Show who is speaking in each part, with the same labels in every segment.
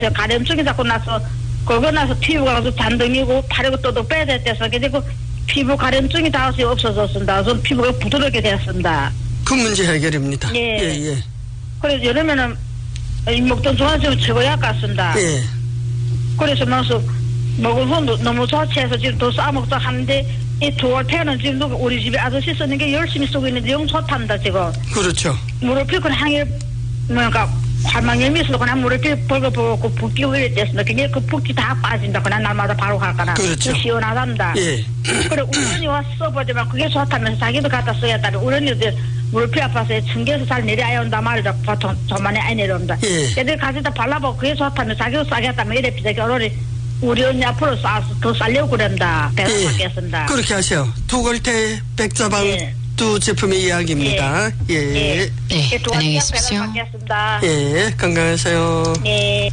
Speaker 1: 가려움증이 자꾸 나서 그러고 나서 피부가 아주 잔등이고 팔이고 또도 빼야 됐대서 그리고 피부 가려움증이 다시 없어졌습니다. 좀 피부가 부드럽게 되었습니다.
Speaker 2: 그 문제 해결입니다.
Speaker 1: 예.
Speaker 2: 예.
Speaker 1: 그래서 여름에는 목돈 좋아지면 최고약 같습니다.
Speaker 2: 예.
Speaker 1: 그래서 먹은 후 너무 좋아해서 지금 더 싸먹자 하는데 이 두월태는 지금 우리 집에 아저씨 쓰는 게 열심히 쓰고 있는데 영 좋답니다 지금.
Speaker 2: 그렇죠.
Speaker 1: 무릎이 그냥 향이 뭐랄까 활망열미스로 그냥 무릎이 벌거벗고 붓기 위에 됐습니다. 그게 그 붓기 다 빠진다. 그냥 날마다 바로 갈까나.
Speaker 2: 그렇죠.
Speaker 1: 시원하답니다.
Speaker 2: 예.
Speaker 1: 그래 우연히 와서 써보지만 그게 좋다면서 자기도 갖다 써야다니 우연히도 무릎이 아파서 층계에서 잘 내려야 온단 말이죠. 보통 저만에 안 내려온다.
Speaker 2: 예.
Speaker 1: 걔들 가져다 발라보고 그게 좋다면 자기도 싸겠다면 이래 비싸게 어른이 우리 언니 앞으로 더 싸려고 그런다. 배가 받겠습니다.
Speaker 2: 그렇게 하세요. 두골태 백자방
Speaker 1: 예.
Speaker 2: 두 제품의 이야기입니다. 예.
Speaker 3: 네, 안녕히 계십시오.
Speaker 1: 받겠습니다.
Speaker 2: 예, 건강하세요.
Speaker 1: 네.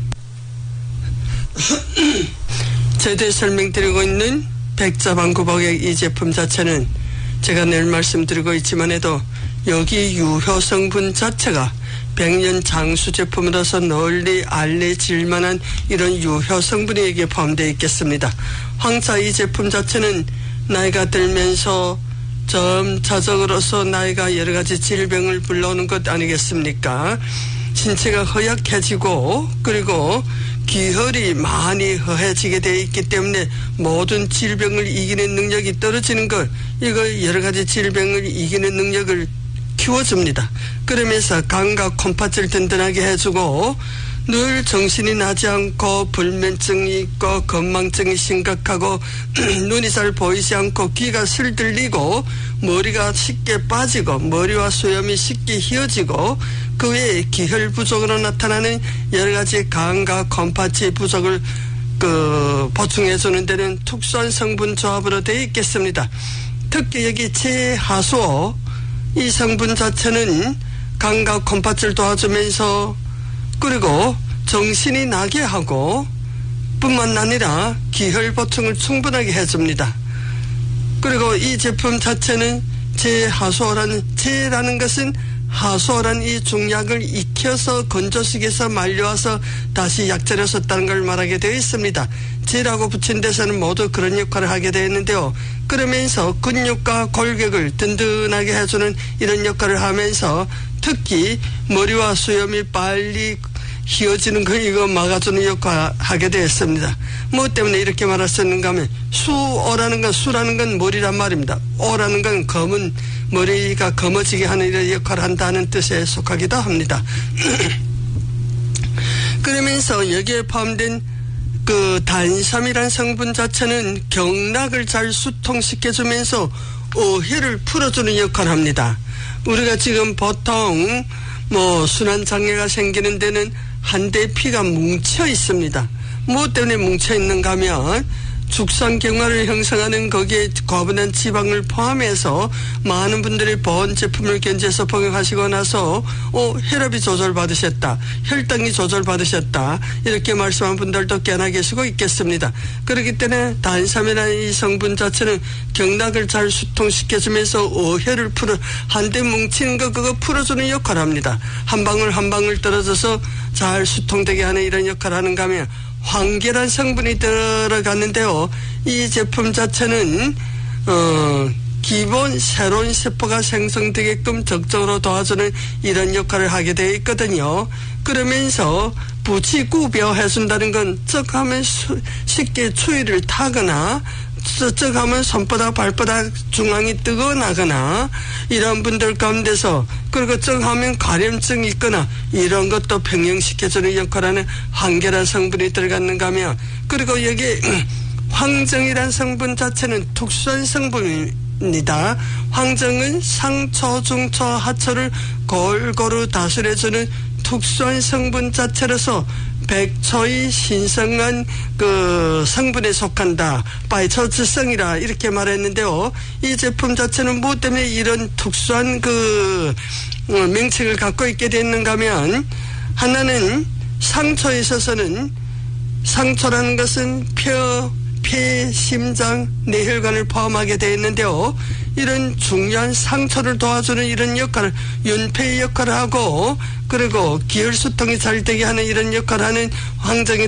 Speaker 2: 제대 설명드리고 있는 백자방 구복액 이 제품 자체는 제가 늘 말씀드리고 있지만 해도 여기 유효 성분 자체가 100년 장수 제품으로서 널리 알려질 만한 이런 유효 성분이 여기에 포함되어 있겠습니다. 황차 이 제품 자체는 나이가 들면서 점차적으로서 나이가 여러 가지 질병을 불러오는 것 아니겠습니까? 신체가 허약해지고 그리고 기혈이 많이 허해지게 되어 있기 때문에 모든 질병을 이기는 능력이 떨어지는 것, 이거 여러 가지 질병을 이기는 능력을 키워줍니다. 그러면서 간과 콩팥을 든든하게 해주고 늘 정신이 나지 않고 불면증이 있고 건망증이 심각하고 눈이 잘 보이지 않고 귀가 슬 들리고 머리가 쉽게 빠지고 머리와 수염이 쉽게 휘어지고 그 외에 기혈 부족으로 나타나는 여러 가지 간과 콩팥의 부족을 보충해주는 데는 특수한 성분 조합으로 되어 있겠습니다. 특히 여기 제하수오 이 성분 자체는 간과 콩팥을 도와주면서 그리고 정신이 나게 하고 뿐만 아니라 기혈 보충을 충분하게 해줍니다. 그리고 이 제품 자체는 제라는 것은 하수오란 이 중약을 익혀서 건조식에서 말려와서 다시 약재로 썼다는 걸 말하게 되어 있습니다. 제라고 붙인 데서는 모두 그런 역할을 하게 되어 있는데요. 그러면서 근육과 골격을 든든하게 해주는 이런 역할을 하면서 특히 머리와 수염이 빨리 휘어지는 거 이거 막아주는 역할을 하게 되었습니다. 뭐 때문에 이렇게 말했었는가 하면 수라는 건 머리란 말입니다. 오라는 건 검은 머리가 검어지게 하는 이런 역할을 한다는 뜻에 속하기도 합니다. 그러면서 여기에 포함된 그 단삼이란 성분 자체는 경락을 잘 수통시켜주면서 어혈을 풀어주는 역할을 합니다. 우리가 지금 보통 순환장애가 생기는 데는 한대 피가 뭉쳐 있습니다. 무엇 때문에 뭉쳐 있는가 하면 죽상경화를 형성하는 거기에 과분한 지방을 포함해서 많은 분들이 보온 제품을 견제해서 복용하시고 나서 혈압이 조절받으셨다, 혈당이 조절받으셨다 이렇게 말씀한 분들도 꽤나 계시고 있겠습니다. 그렇기 때문에 단삼이라는 이 성분 자체는 경락을 잘 수통시켜주면서 어혈을 한데 뭉치는 거 그거 풀어주는 역할을 합니다. 한 방울 한 방울 떨어져서 잘 수통되게 하는 이런 역할을 하는가 하면 황계란 성분이 들어갔는데요. 이 제품 자체는 기본 새로운 세포가 생성되게끔 적극적으로 도와주는 이런 역할을 하게 되어 있거든요. 그러면서 부치구벼 해준다는 건 쩍하면 쉽게 추위를 타거나 쩍하면 손바닥 발바닥 중앙이 뜨거나거나 이런 분들 가운데서 그리고 쩍하면 가려움증이 있거나 이런 것도 평형시켜주는 역할하는 황계란 성분이 들어갔는가 하면 그리고 여기에 황정이란 성분 자체는 특수한 성분입니다. 황정은 상초, 중초, 하초를 골고루 다스려주는 특수한 성분 자체로서 백초의 신성한 그 성분에 속한다. 바이초지성이라 이렇게 말했는데요. 이 제품 자체는 무엇 때문에 이런 특수한 그 명칭을 갖고 있게 됐는가 하면 하나는 상초에 있어서는 상초라는 것은 폐, 심장, 뇌혈관을 포함하게 되어 있는데요. 이런 중요한 상처를 도와주는 이런 역할을, 윤폐의 역할을 하고, 그리고 기혈수통이 잘 되게 하는 이런 역할을 하는 황정인